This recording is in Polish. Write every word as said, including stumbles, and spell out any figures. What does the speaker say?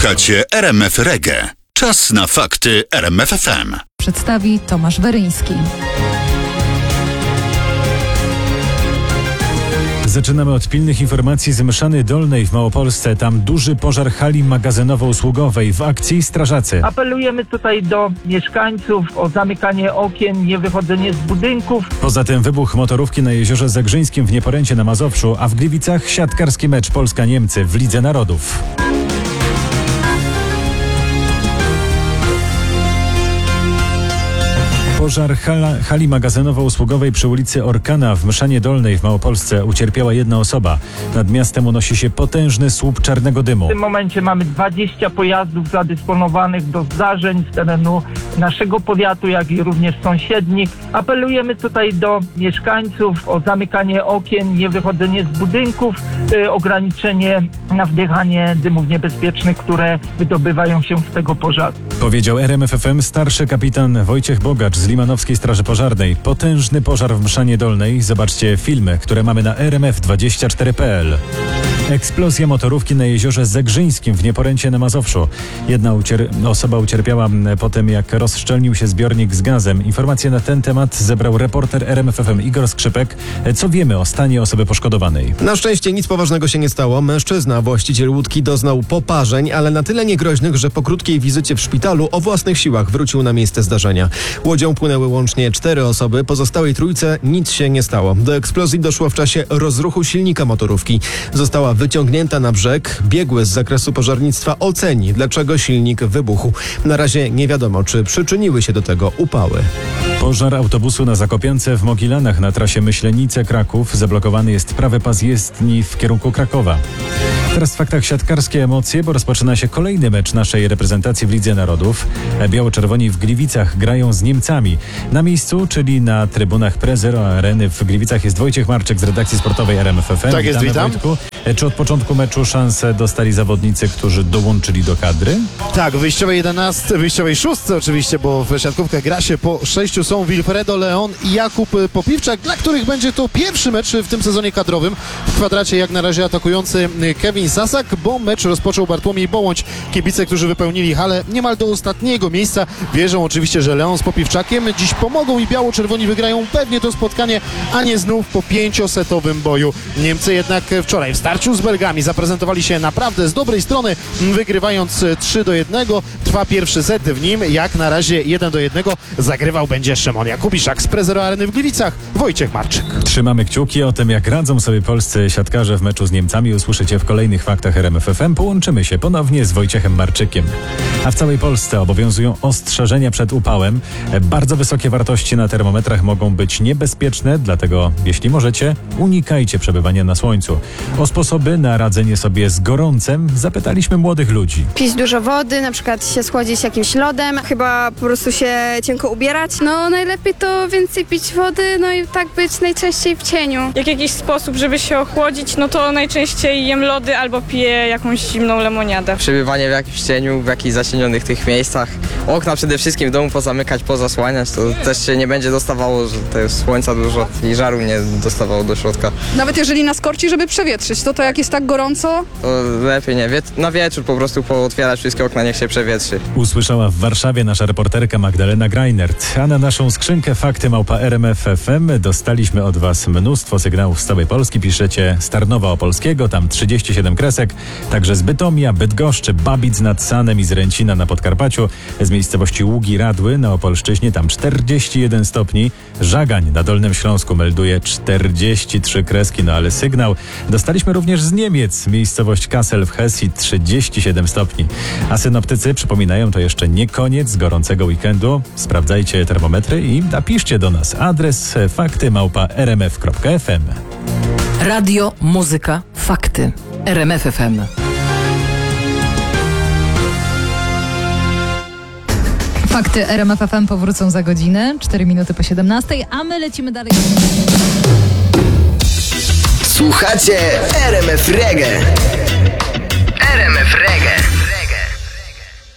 Słuchacie R M F Reggae. Czas na fakty R M F F M. Przedstawi Tomasz Weryński. Zaczynamy od pilnych informacji z Mszany Dolnej w Małopolsce. Tam duży pożar hali magazynowo-usługowej. W akcji strażacy. Apelujemy tutaj do mieszkańców o zamykanie okien, niewychodzenie z budynków. Poza tym wybuch motorówki na Jeziorze Zegrzyńskim w Nieporęcie na Mazowszu, a w Gliwicach siatkarski mecz Polska-Niemcy w Lidze Narodów. Pożar hala, hali magazynowo-usługowej przy ulicy Orkana w Mszanie Dolnej w Małopolsce ucierpiała jedna osoba. Nad miastem unosi się potężny słup czarnego dymu. W tym momencie mamy dwadzieścia pojazdów zadysponowanych do zdarzeń z terenu naszego powiatu, jak i również sąsiednich. Apelujemy tutaj do mieszkańców o zamykanie okien, niewychodzenie z budynków, yy, ograniczenie na wdychanie dymów niebezpiecznych, które wydobywają się z tego pożaru. Powiedział R M F F M starszy kapitan Wojciech Bogacz z Limanowskiej Straży Pożarnej. Potężny pożar w Mszanie Dolnej. Zobaczcie filmy, które mamy na r m f dwadzieścia cztery kropka p l. Eksplozja motorówki na Jeziorze Zegrzyńskim w Nieporęcie na Mazowszu. Jedna ucier- osoba ucierpiała po tym, jak rozszczelnił się zbiornik z gazem. Informacje na ten temat zebrał reporter R M F F M Igor Skrzypek. Co wiemy o stanie osoby poszkodowanej? Na szczęście nic poważnego się nie stało. Mężczyzna, właściciel łódki, doznał poparzeń, ale na tyle niegroźnych, że po krótkiej wizycie w szpitalu o własnych siłach wrócił na miejsce zdarzenia. Łodzią płynęły łącznie cztery osoby, pozostałej trójce nic się nie stało. Do eksplozji doszło w czasie rozruchu silnika motorówki. Została wyciągnięta na brzeg. Biegły z zakresu pożarnictwa oceni, dlaczego silnik wybuchł. Na razie nie wiadomo, czy przyczyniły się do tego upały. Pożar autobusu na Zakopiance w Mogilanach na trasie Myślenice-Kraków. Zablokowany jest prawy pas jezdni w kierunku Krakowa. Teraz w faktach siatkarskie emocje, bo rozpoczyna się kolejny mecz naszej reprezentacji w Lidze Narodów. Biało-czerwoni w Gliwicach grają z Niemcami. Na miejscu, czyli na trybunach Prezero Areny w Gliwicach jest Wojciech Marczyk z redakcji sportowej R M F F M. Tak jest, witam. Wojtku. Czy od początku meczu szansę dostali zawodnicy, którzy dołączyli do kadry? Tak, w wyjściowej jedenastce, wyjściowej szóstce oczywiście, bo w siatkówkę gra się po sześciu, są Wilfredo Leon i Jakub Popiwczak, dla których będzie to pierwszy mecz w tym sezonie kadrowym. W kwadracie jak na razie atakujący Kevin Sasak, bo mecz rozpoczął Bartłomiej Bołądź. Kibice, którzy wypełnili halę niemal do ostatniego miejsca, wierzą oczywiście, że Leon z Popiwczakiem dziś pomogą i biało-czerwoni wygrają pewnie to spotkanie, a nie znów po pięciosetowym boju. Niemcy jednak wczoraj w starciu z Belgami zaprezentowali się naprawdę z dobrej strony, wygrywając trzy do jednego. Trwa pierwszy set, w nim jak na razie jeden do jednego zagrywał będzie Szymon Jakubiszak. Z Prezero Areny w Gliwicach Wojciech Marczyk. Trzymamy kciuki. O tym, jak radzą sobie polscy siatkarze w meczu z Niemcami, usłyszycie w kolejnych faktach R M F F M. Połączymy się ponownie z Wojciechem Marczykiem. A w całej Polsce obowiązują ostrzeżenia przed upałem. Bardzo wysokie wartości na termometrach mogą być niebezpieczne, dlatego jeśli możecie, unikajcie przebywania na słońcu. O sposoby na radzenie sobie z gorącem zapytaliśmy młodych ludzi. Pić dużo wody, na przykład się schłodzić jakimś lodem, chyba po prostu się cienko ubierać. No najlepiej to więcej pić wody, no i tak być najczęściej w cieniu. Jak jakiś sposób, żeby się ochłodzić, no to najczęściej jem lody albo piję jakąś zimną lemoniadę. Przebywanie w jakimś cieniu, w jakichś zacienionych tych miejscach. Okna przede wszystkim w domu pozamykać, pozasłaniać, to też się nie będzie dostawało, że to jest słońca dużo i żaru nie dostawało do środka. Nawet jeżeli nas korci, żeby przewietrzyć, to to jak jest tak gorąco? To lepiej nie, Wiet- na wieczór po prostu pootwierać wszystkie okna, niech się przewietrzy. Usłyszała w Warszawie nasza reporterka Magdalena Greinert. A na naszą skrzynkę fakty małpa R M F F M dostaliśmy od Was mnóstwo sygnałów z całej Polski. Piszecie z Tarnowa Opolskiego, tam trzydzieści siedem kresek, także z Bytomia, Bydgoszczy, Babic nad Sanem i z Ręcina na Podkarpaciu, z miejscowości Ługi Radły na Opolszczyźnie, tam czterdzieści jeden stopni, Żagań na Dolnym Śląsku melduje czterdzieści trzy kreski, no ale sygnał dostaliśmy również z Niemiec, miejscowość Kassel w Hesji trzydzieści siedem stopni. A synoptycy przypominają, to jeszcze nie koniec gorącego weekendu. Sprawdzajcie termometry i napiszcie do nas adres fakty małpa r m f kropka f m. Radio, muzyka, fakty. R M F F M. Fakty R M F F M powrócą za godzinę, cztery minuty po siedemnastej, a my lecimy dalej. Słuchacie R M F Reggae. R M F Reggae.